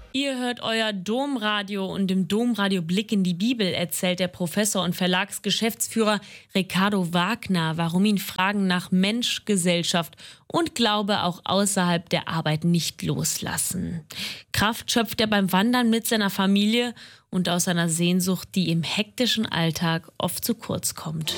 Ihr hört euer Domradio und im Domradio Blick in die Bibel erzählt der Professor und Verlagsgeschäftsführer Ricardo Wagner, warum ihn Fragen nach Mensch, Gesellschaft und Glaube auch außerhalb der Arbeit nicht loslassen. Kraft schöpft er beim Wandern mit seiner Familie und aus seiner Sehnsucht, die im hektischen Alltag oft zu kurz kommt.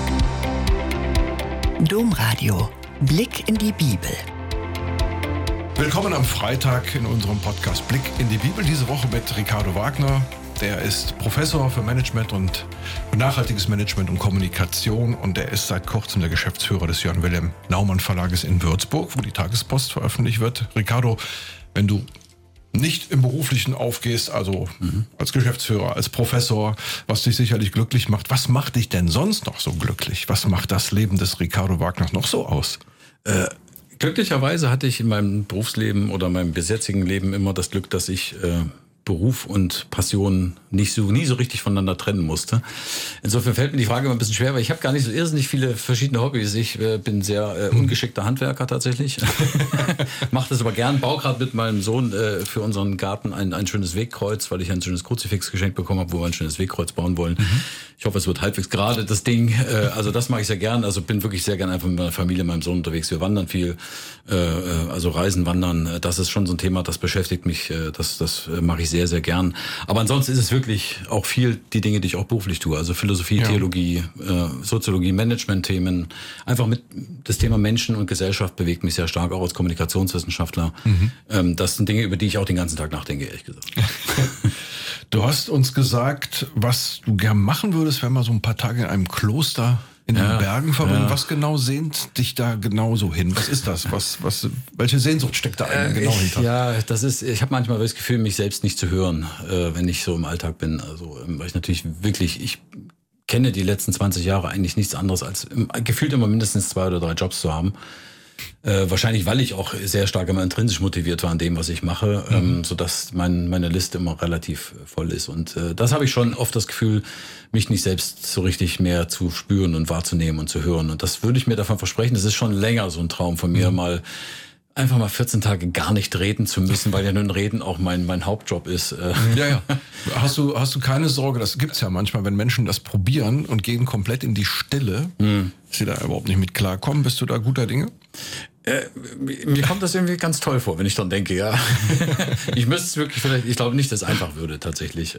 Domradio Blick in die Bibel. Willkommen am Freitag in unserem Podcast Blick in die Bibel. Diese Woche mit Ricardo Wagner. Der ist Professor für Management und für nachhaltiges Management und Kommunikation. Und der ist seit kurzem der Geschäftsführer des Jörn Wilhelm Naumann Verlages in Würzburg, wo die Tagespost veröffentlicht wird. Ricardo, wenn du nicht im Beruflichen aufgehst, also als Geschäftsführer, als Professor, was dich sicherlich glücklich macht, was macht dich denn sonst noch so glücklich? Was macht das Leben des Ricardo Wagners noch so aus? Glücklicherweise hatte ich in meinem Berufsleben oder meinem bisherzigen Leben immer das Glück, dass ich Beruf und Passion nie so richtig voneinander trennen musste. Insofern fällt mir die Frage immer ein bisschen schwer, weil ich habe gar nicht so irrsinnig viele verschiedene Hobbys. Ich bin sehr ungeschickter Handwerker tatsächlich. Mache das aber gern. Baue gerade mit meinem Sohn für unseren Garten ein schönes Wegkreuz, weil ich ein schönes Kruzifix geschenkt bekommen habe, wo wir ein schönes Wegkreuz bauen wollen. Ich hoffe, es wird halbwegs gerade, das Ding. Also das mache ich sehr gern. Also bin wirklich sehr gern einfach mit meiner Familie, meinem Sohn unterwegs. Wir wandern viel, also Reisen, Wandern. Das ist schon so ein Thema, das beschäftigt mich. Das mache ich sehr, sehr gern. Aber ansonsten ist es wirklich auch viel die Dinge, die ich auch beruflich tue. Also Philosophie, Theologie, Soziologie, Management-Themen. Einfach mit das Thema Menschen und Gesellschaft bewegt mich sehr stark, auch als Kommunikationswissenschaftler. Das sind Dinge, über die ich auch den ganzen Tag nachdenke, ehrlich gesagt. Du hast uns gesagt, was du gern machen würdest, wenn wir so ein paar Tage in einem Kloster in den Bergen verbringen. Ja. Was genau sehnt dich da genauso hin? Was ist das? Welche Sehnsucht steckt da genau hinter? Ja, ich habe manchmal das Gefühl, mich selbst nicht zu hören, wenn ich so im Alltag bin. Also, weil ich natürlich wirklich, ich kenne die letzten 20 Jahre eigentlich nichts anderes als gefühlt immer mindestens 2 oder 3 Jobs zu haben. Wahrscheinlich, weil ich auch sehr stark immer intrinsisch motiviert war an dem, was ich mache, sodass meine Liste immer relativ voll ist. Und das habe ich schon oft das Gefühl, mich nicht selbst so richtig mehr zu spüren und wahrzunehmen und zu hören. Und das würde ich mir davon versprechen. Das ist schon länger so ein Traum von mir, einfach mal 14 Tage gar nicht reden zu müssen, weil ja nun Reden auch mein Hauptjob ist. Ja. Hast du keine Sorge, das gibt's ja manchmal, wenn Menschen das probieren und gehen komplett in die Stille, dass sie da überhaupt nicht mit klarkommen. Bist du da guter Dinge? Mir kommt das irgendwie ganz toll vor, wenn ich dann denke, ja. Ich müsste es wirklich vielleicht, ich glaube nicht, dass es einfach würde tatsächlich.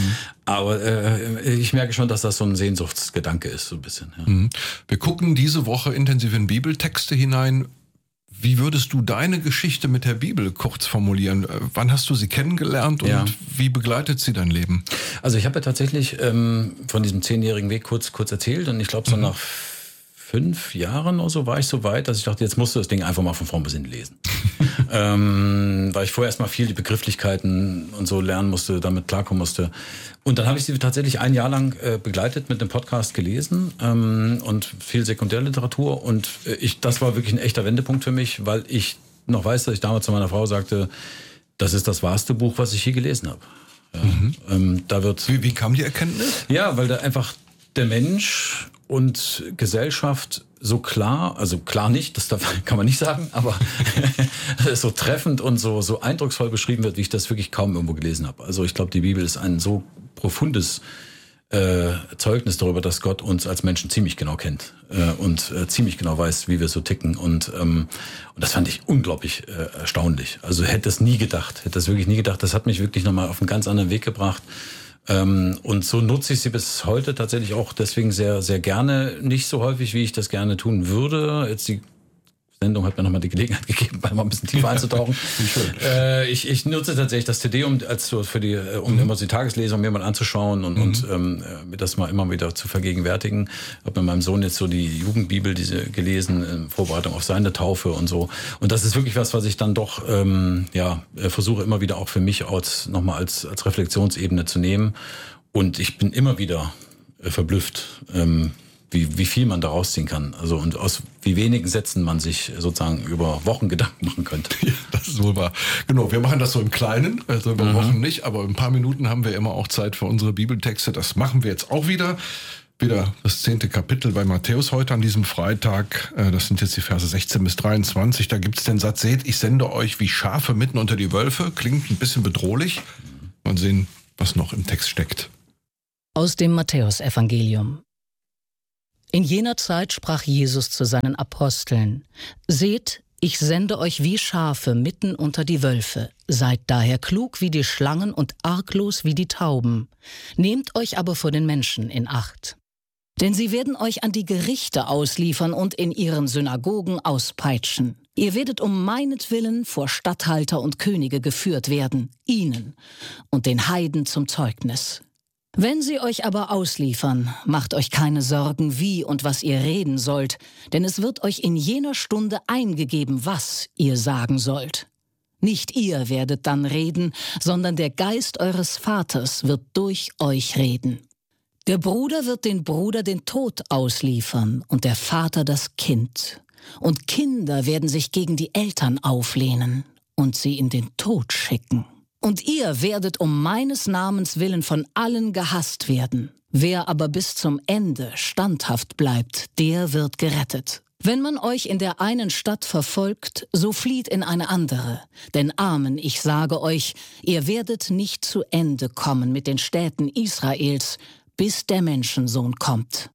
Aber ich merke schon, dass das so ein Sehnsuchtsgedanke ist, so ein bisschen. Ja. Wir gucken diese Woche intensiv in Bibeltexte hinein. Wie würdest du deine Geschichte mit der Bibel kurz formulieren? Wann hast du sie kennengelernt und wie begleitet sie dein Leben? Also ich habe ja tatsächlich von diesem 10-jährigen Weg kurz erzählt und ich glaube so nach 5 Jahren oder so war ich so weit, dass ich dachte, jetzt musst du das Ding einfach mal von vorn bis hinten lesen. Weil ich vorher erstmal viel die Begrifflichkeiten und so lernen musste, damit klarkommen musste. Und dann habe ich sie tatsächlich 1 Jahr lang begleitet mit einem Podcast gelesen und viel Sekundärliteratur. Und das war wirklich ein echter Wendepunkt für mich, weil ich noch weiß, dass ich damals zu meiner Frau sagte, das ist das wahrste Buch, was ich je gelesen habe. Ja, Wie kam die Erkenntnis? Ja, weil da einfach der Mensch und Gesellschaft so klar, also klar nicht, das kann man nicht sagen, aber so treffend und so eindrucksvoll beschrieben wird, wie ich das wirklich kaum irgendwo gelesen habe. Also ich glaube, die Bibel ist ein so profundes Zeugnis darüber, dass Gott uns als Menschen ziemlich genau kennt und ziemlich genau weiß, wie wir so ticken. Und das fand ich unglaublich erstaunlich. Also hätte das wirklich nie gedacht. Das hat mich wirklich nochmal auf einen ganz anderen Weg gebracht. Und so nutze ich sie bis heute tatsächlich auch deswegen sehr, sehr gerne. Nicht so häufig, wie ich das gerne tun würde. Jetzt die Sendung hat mir nochmal die Gelegenheit gegeben, mal ein bisschen tiefer einzutauchen. Ich nutze tatsächlich das CD, um immer die Tageslesung mir mal anzuschauen und mir das mal immer wieder zu vergegenwärtigen. Ich habe mit meinem Sohn jetzt so die Jugendbibel gelesen in Vorbereitung auf seine Taufe und so. Und das ist wirklich was ich dann doch versuche immer wieder auch für mich nochmal als Reflexionsebene zu nehmen. Und ich bin immer wieder verblüfft, wie viel man da rausziehen kann. Also und aus wie wenigen Sätzen man sich sozusagen über Wochen Gedanken machen könnte. Ja, das ist wohl wahr. Genau, wir machen das so im Kleinen, also über Wochen nicht, aber in ein paar Minuten haben wir immer auch Zeit für unsere Bibeltexte. Das machen wir jetzt auch wieder. Wieder das 10. Kapitel bei Matthäus heute an diesem Freitag. Das sind jetzt die Verse 16 bis 23. Da gibt es den Satz: Seht, ich sende euch wie Schafe mitten unter die Wölfe. Klingt ein bisschen bedrohlich. Mal sehen, was noch im Text steckt. Aus dem Matthäusevangelium. In jener Zeit sprach Jesus zu seinen Aposteln: Seht, ich sende euch wie Schafe mitten unter die Wölfe. Seid daher klug wie die Schlangen und arglos wie die Tauben. Nehmt euch aber vor den Menschen in Acht. Denn sie werden euch an die Gerichte ausliefern und in ihren Synagogen auspeitschen. Ihr werdet um meinetwillen vor Statthalter und Könige geführt werden, ihnen und den Heiden zum Zeugnis. Wenn sie euch aber ausliefern, macht euch keine Sorgen, wie und was ihr reden sollt, denn es wird euch in jener Stunde eingegeben, was ihr sagen sollt. Nicht ihr werdet dann reden, sondern der Geist eures Vaters wird durch euch reden. Der Bruder wird den Bruder den Tod ausliefern und der Vater das Kind. Und Kinder werden sich gegen die Eltern auflehnen und sie in den Tod schicken. Und ihr werdet um meines Namens willen von allen gehasst werden. Wer aber bis zum Ende standhaft bleibt, der wird gerettet. Wenn man euch in der einen Stadt verfolgt, so flieht in eine andere. Denn Amen, ich sage euch, ihr werdet nicht zu Ende kommen mit den Städten Israels, bis der Menschensohn kommt.